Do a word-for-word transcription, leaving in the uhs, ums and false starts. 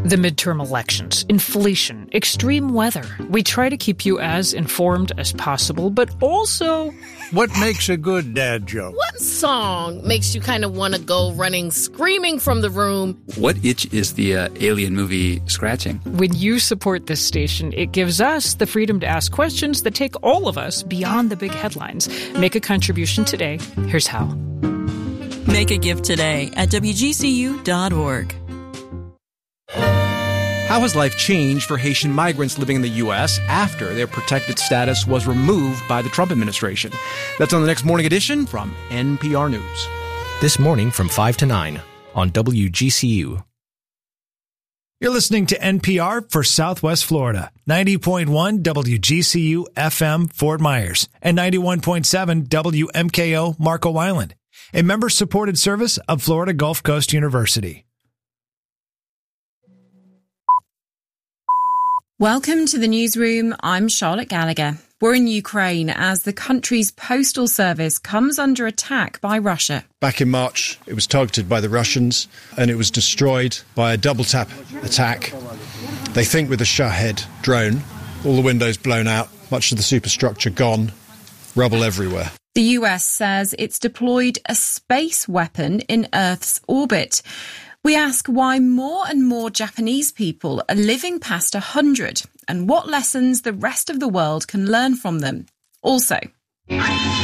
The midterm elections, inflation, extreme weather. We try to keep you as informed as possible, but also... What makes a good dad joke? What song makes you kind of want to go running, screaming from the room? What itch is the uh, Alien movie scratching? When you support this station, it gives us the freedom to ask questions that take all of us beyond the big headlines. Make a contribution today. Here's how. Make a gift today at W G C U dot org. How has life changed for Haitian migrants living in the U S after their protected status was removed by the Trump administration? That's on the next Morning Edition from N P R News. This morning from five to nine on W G C U. You're listening to N P R for Southwest Florida, ninety point one W G C U F M Fort Myers and ninety-one point seven W M K O Marco Island, a member-supported service of Florida Gulf Coast University. Welcome to the newsroom. I'm Charlotte Gallagher. We're in Ukraine as the country's postal service comes under attack by Russia. Back in March, it was targeted by the Russians and it was destroyed by a double-tap attack. They think with a Shahed drone, all the windows blown out, much of the superstructure gone, rubble everywhere. The U S says it's deployed a space weapon in Earth's orbit. We ask why more and more Japanese people are living past one hundred and what lessons the rest of the world can learn from them. Also,